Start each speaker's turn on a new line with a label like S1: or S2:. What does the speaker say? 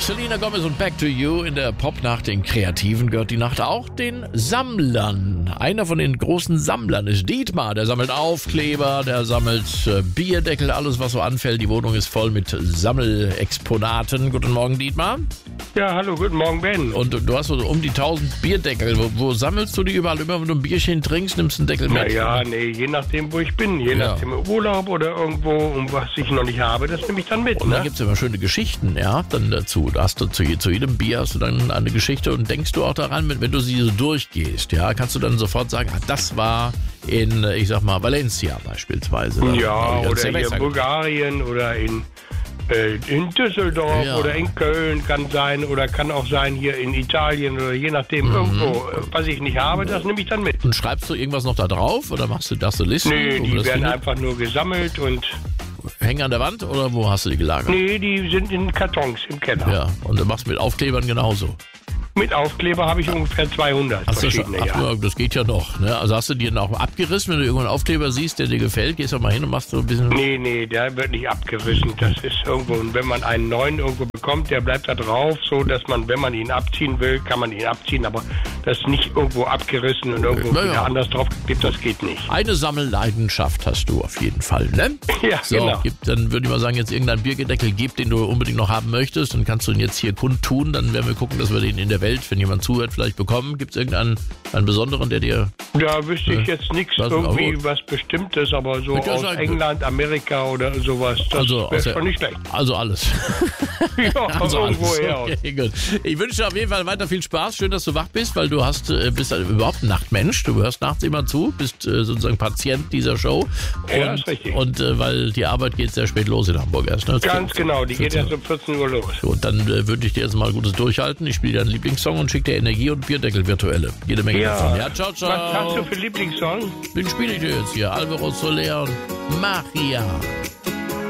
S1: Selena Gomez und Back to You. In der Popnacht den Kreativen gehört die Nacht auch den Sammlern. Einer von den großen Sammlern ist Dietmar. Der sammelt Aufkleber, der sammelt Bierdeckel, alles was so anfällt. Die Wohnung ist voll mit Sammelexponaten. Guten Morgen, Dietmar.
S2: Ja, hallo, guten Morgen, Ben.
S1: Und du hast so um die 1000 Bierdeckel. Wo sammelst du die überall? Immer wenn du ein Bierchen trinkst, nimmst du einen Deckel mit?
S2: Je nachdem, wo ich bin. Je nachdem im Urlaub oder irgendwo, was ich noch nicht habe, das nehme ich dann mit.
S1: Und dann gibt es immer schöne Geschichten, ja, dann dazu. Da hast du zu jedem Bier hast du dann eine Geschichte und denkst du auch daran, wenn du sie so durchgehst, ja, kannst du dann sofort sagen, das war in, ich sag mal, Valencia beispielsweise.
S2: Ja, oder hier in Bulgarien oder in Düsseldorf oder in Köln kann sein oder kann auch sein hier in Italien oder je nachdem irgendwo, was ich nicht habe, das nehme ich dann mit.
S1: Und schreibst du irgendwas noch da drauf oder machst du das so Listen?
S2: Nee, die werden einfach nur gesammelt und...
S1: Hängen an der Wand oder wo hast du die gelagert?
S2: Nee, die sind in Kartons im Keller.
S1: Ja, und du machst mit Aufklebern genauso.
S2: Mit Aufkleber habe ich ungefähr 200 verschiedene.
S1: Das geht ja noch. Ne? Also hast du dir auch abgerissen, wenn du irgendwo einen Aufkleber siehst, der dir gefällt, gehst du mal hin und machst so ein bisschen...
S2: Nee, der wird nicht abgerissen. Das ist irgendwo, und wenn man einen neuen irgendwo bekommt, der bleibt da drauf, so dass man, wenn man ihn abziehen will, kann man ihn abziehen, aber das nicht irgendwo abgerissen und irgendwo wieder anders drauf gibt, das geht nicht.
S1: Eine Sammelleidenschaft hast du auf jeden Fall, ne?
S2: Ja,
S1: so,
S2: genau.
S1: Dann würde ich mal sagen, jetzt irgendein Biergedeckel gibt, den du unbedingt noch haben möchtest, dann kannst du ihn jetzt hier kundtun, dann werden wir gucken, dass wir den in der Welt, wenn jemand zuhört, vielleicht bekommen. Gibt es irgendeinen besonderen, der dir...
S2: Da wüsste ich jetzt nichts irgendwie was Bestimmtes, aber so aus England, Amerika oder sowas, das wäre schon nicht schlecht.
S1: Also alles.
S2: Ja,
S1: also
S2: irgendwoher.
S1: Okay, gut. Ich wünsche dir auf jeden Fall weiter viel Spaß. Schön, dass du wach bist, weil du bist überhaupt ein Nachtmensch. Du hörst nachts immer zu, bist sozusagen Patient dieser Show.
S2: Ja, ist richtig.
S1: Und weil die Arbeit geht sehr spät los in Hamburg erst. Ne?
S2: Ganz genau, die geht erst um 14 Uhr los.
S1: So, und dann wünsche ich dir jetzt mal gutes Durchhalten. Ich spiele deinen Lieblingssong und schicke dir Energie und Bierdeckel virtuelle. Jede Menge davon. Ja, ciao, ciao.
S2: Was hast du für Lieblingssong?
S1: Den spiele ich dir jetzt hier. Alvaro Soler und Magia.